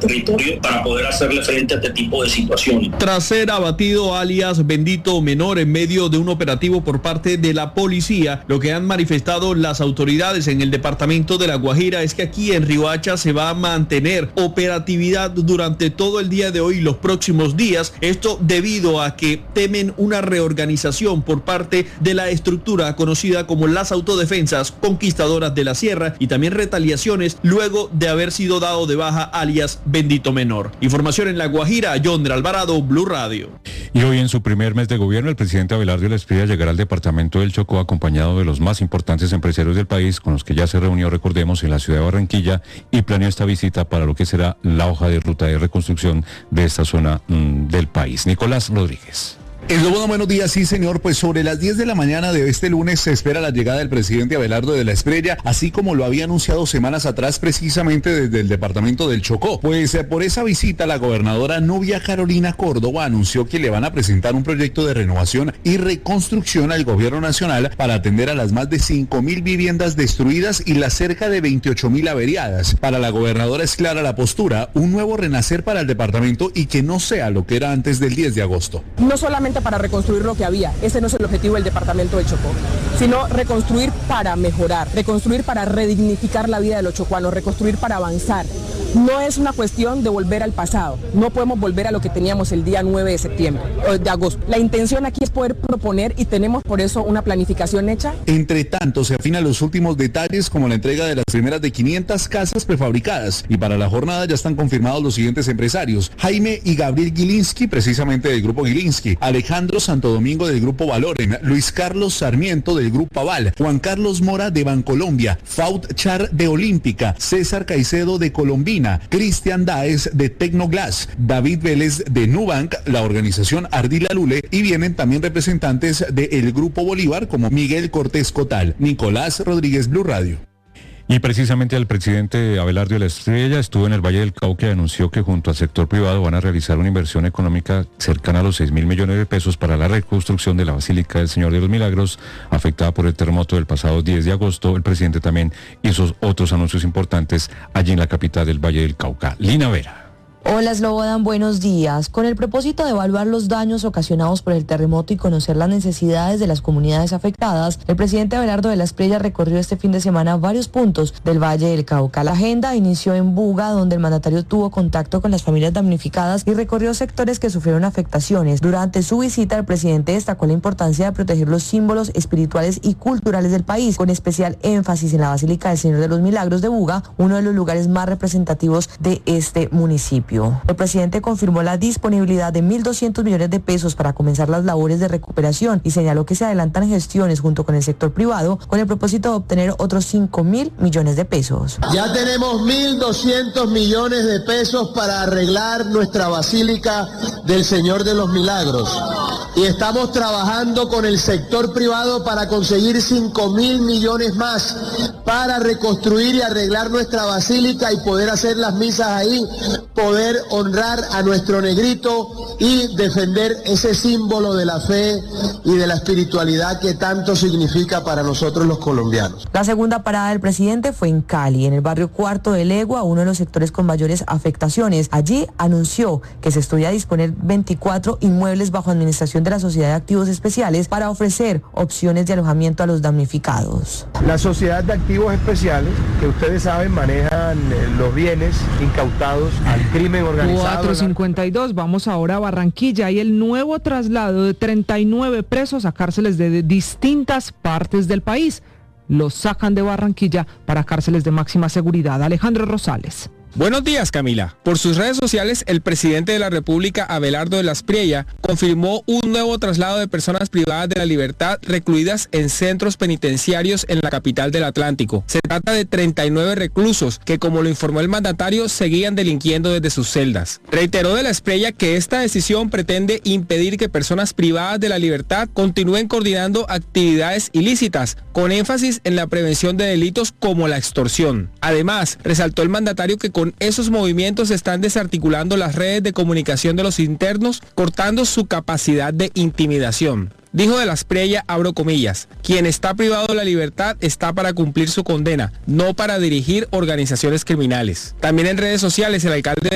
territorio para poder hacerle frente a este tipo de situaciones. Tras ser abatido alias Bendito Menor en medio de un operativo por parte de la policía, lo que han manifestado las autoridades en el departamento de La Guajira es que aquí en Riohacha se va a mantener operatividad durante todo el día de hoy y los próximos días. Esto debido a que temen una reorganización por parte de la estructura conocida como las Autodefensas Conquistadoras de la Sierra y también retaliaciones luego de haber sido dado de baja alias Bendito Menor. Información en La Guajira, Yondra Alvarado, Blue Radio. Y hoy en su primer mes de gobierno, el presidente Abelardo de la Espriella llegará al departamento del Chocó acompañado de los más importantes empresarios del país, con los que ya se reunió, recordemos, en la ciudad de Barranquilla, y planeó esta visita para lo que será la hoja de ruta de reconstrucción de esta zona del país. Nicolás Rodríguez. Buenos días, sí señor, pues sobre las 10 de la mañana de este lunes se espera la llegada del presidente Abelardo de la Espriella, así como lo había anunciado semanas atrás precisamente desde el departamento del Chocó. Pues por esa visita la gobernadora Nubia Carolina Córdoba anunció que le van a presentar un proyecto de renovación y reconstrucción al gobierno nacional para atender a las más de 5.000 viviendas destruidas y las cerca de 28.000 averiadas. Para la gobernadora es clara la postura, un nuevo renacer para el departamento y que no sea lo que era antes del 10 de agosto. No solamente para reconstruir lo que había, ese no es el objetivo del departamento del Chocó, sino reconstruir para mejorar, reconstruir para redignificar la vida de los chocuanos, reconstruir para avanzar. No es una cuestión de volver al pasado, no podemos volver a lo que teníamos el día 9 de septiembre, de agosto. La intención aquí es poder proponer y tenemos por eso una planificación hecha. Entre tanto, se afinan los últimos detalles como la entrega de las primeras de 500 casas prefabricadas y para la jornada ya están confirmados los siguientes empresarios: Jaime y Gabriel Gilinski, precisamente del grupo Gilinski, Alejandro Santo Domingo del grupo Valoren, Luis Carlos Sarmiento del grupo Aval, Juan Carlos Mora de Bancolombia, Faut Char de Olímpica, César Caicedo de Colombina, Cristian Daes de Tecnoglass, David Vélez de Nubank, la organización Ardila Lule, y vienen también representantes del grupo Bolívar como Miguel Cortés Cotal. Nicolás Rodríguez, Blue Radio. Y precisamente el presidente Abelardo de la Espriella estuvo en el Valle del Cauca y anunció que junto al sector privado van a realizar una inversión económica cercana a los 6.000 millones de pesos para la reconstrucción de la Basílica del Señor de los Milagros, afectada por el terremoto del pasado 10 de agosto. El presidente también hizo otros anuncios importantes allí en la capital del Valle del Cauca. Lina Vera. Hola Slobodan, buenos días. Con el propósito de evaluar los daños ocasionados por el terremoto y conocer las necesidades de las comunidades afectadas, el presidente Abelardo de la Espriella recorrió este fin de semana varios puntos del Valle del Cauca. La agenda inició en Buga, donde el mandatario tuvo contacto con las familias damnificadas y recorrió sectores que sufrieron afectaciones. Durante su visita, el presidente destacó la importancia de proteger los símbolos espirituales y culturales del país, con especial énfasis en la Basílica del Señor de los Milagros de Buga, uno de los lugares más representativos de este municipio. El presidente confirmó la disponibilidad de 1.200 millones de pesos para comenzar las labores de recuperación y señaló que se adelantan gestiones junto con el sector privado con el propósito de obtener otros 5.000 millones de pesos. Ya tenemos 1.200 millones de pesos para arreglar nuestra Basílica del Señor de los Milagros y estamos trabajando con el sector privado para conseguir 5.000 millones más para reconstruir y arreglar nuestra basílica y poder hacer las misas ahí, poder honrar a nuestro negrito y defender ese símbolo de la fe y de la espiritualidad que tanto significa para nosotros los colombianos. La segunda parada del presidente fue en Cali, en el barrio Cuarto de Legua, uno de los sectores con mayores afectaciones. Allí anunció que se estudia disponer 24 inmuebles bajo administración de la Sociedad de Activos Especiales para ofrecer opciones de alojamiento a los damnificados. La Sociedad de Activos Especiales, que ustedes saben, manejan los bienes incautados al crimen organizado. 452, vamos ahora a Barranquilla y el nuevo traslado de 39 presos a cárceles de distintas partes del país. Los sacan de Barranquilla para cárceles de máxima seguridad. Alejandro Rosales. Buenos días, Camila. Por sus redes sociales, el presidente de la República, Abelardo de la Espriella, confirmó un nuevo traslado de personas privadas de la libertad recluidas en centros penitenciarios en la capital del Atlántico. Se trata de 39 reclusos que, como lo informó el mandatario, seguían delinquiendo desde sus celdas. Reiteró de la Espriella que esta decisión pretende impedir que personas privadas de la libertad continúen coordinando actividades ilícitas, con énfasis en la prevención de delitos como la extorsión. Además, resaltó el mandatario que con esos movimientos se están desarticulando las redes de comunicación de los internos, cortando su capacidad de intimidación. Dijo de la Espriella, abro comillas, quien está privado de la libertad está para cumplir su condena, no para dirigir organizaciones criminales. También en redes sociales, el alcalde